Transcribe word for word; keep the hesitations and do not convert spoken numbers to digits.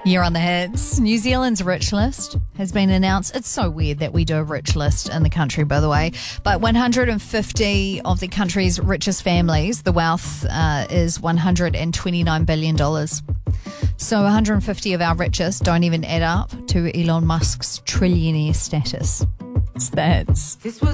You're on the hits. New Zealand's rich list has been announced. It's so weird that we do a rich list in the country, by the way. But one hundred fifty of the country's richest families, the wealth uh, is one hundred twenty-nine billion dollars. So one hundred fifty of our richest don't even add up to Elon Musk's trillionaire status. It's the hits. This was